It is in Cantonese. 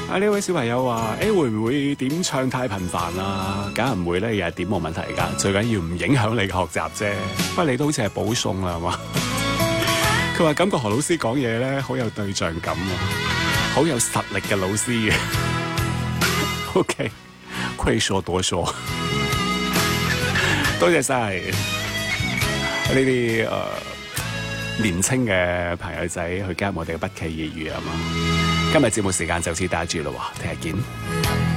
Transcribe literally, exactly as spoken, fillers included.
啊呢位小朋友話：誒、欸、會唔會點唱太頻繁啊？梗係唔會咧，日日點冇問題㗎。最緊要唔影響你嘅學習啫。不過你都好似係補送啦，係嘛？佢話感覺何老師講嘢咧好有對象感啊，好有實力嘅老師嘅。OK， 虧說多說，多謝晒呢啲誒年青嘅朋友仔去加入我哋嘅不期而遇啊嘛。今日節目時間就此打住咯，聽日見。